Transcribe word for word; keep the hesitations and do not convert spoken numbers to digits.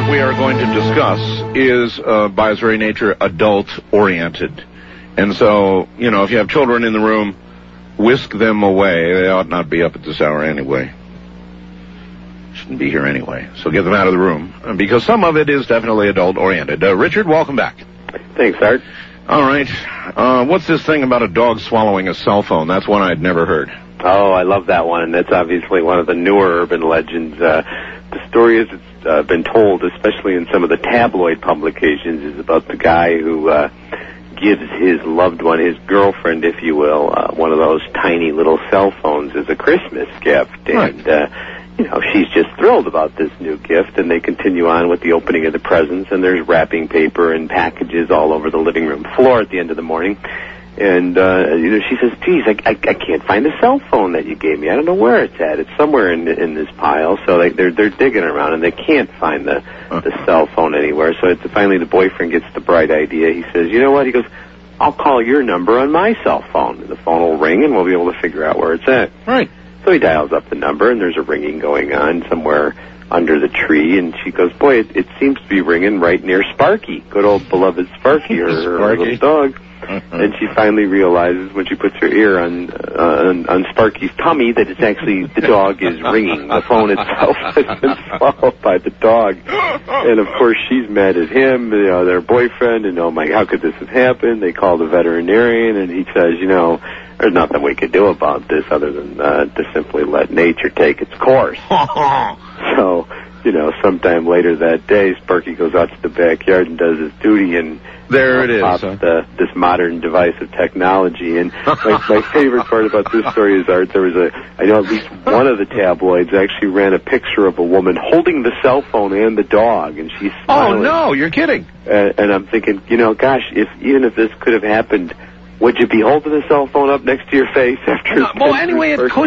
what we are going to discuss is, uh, by its very nature, adult-oriented. And so, you know, if you have children in the room, whisk them away. They ought not be up at this hour anyway. Shouldn't be here anyway. So get them out of the room, because some of it is definitely adult-oriented. Uh, Richard, welcome back. Thanks, Art. All right. Uh, what's this thing about a dog swallowing a cell phone? That's one I'd never heard. Oh, I love that one, and that's obviously one of the newer urban legends. Uh, the story is it's uh, been told, especially in some of the tabloid publications, is about the guy who uh, gives his loved one, his girlfriend, if you will, uh, one of those tiny little cell phones as a Christmas gift. Right. And, uh, you know, she's just thrilled about this new gift, and they continue on with the opening of the presents, and there's wrapping paper and packages all over the living room floor at the end of the morning. And, uh, you know, she says, geez, I, I, I can't find the cell phone that you gave me. I don't know where it's at. It's somewhere in in this pile. So they, they're they're digging around, and they can't find the, the cell phone anywhere. So it's, finally the boyfriend gets the bright idea. He says, you know what? He goes, I'll call your number on my cell phone. And the phone will ring, and we'll be able to figure out where it's at. Right. So he dials up the number, and there's a ringing going on somewhere under the tree, and she goes, boy, it, it seems to be ringing right near Sparky, good old beloved Sparky, her, her little dog. And she finally realizes when she puts her ear on, uh, on on Sparky's tummy that it's actually the dog is ringing. The phone itself has been swallowed by the dog. And, of course, she's mad at him, you know, their boyfriend, and, oh, my, how could this have happened? They call the veterinarian, and he says, you know, there's nothing we could do about this other than uh, to simply let nature take its course. So, you know, sometime later that day, Sparky goes out to the backyard and does his duty, and there it is. Huh? The, this modern device of technology. And my, my favorite part about this story is, Art, there was a, I know at least one of the tabloids actually ran a picture of a woman holding the cell phone and the dog, and she's smiling. Oh, no, you're kidding. Uh, and I'm thinking, you know, gosh, if even if this could have happened, would you be holding the cell phone up next to your face after? No, well, anyway, it could.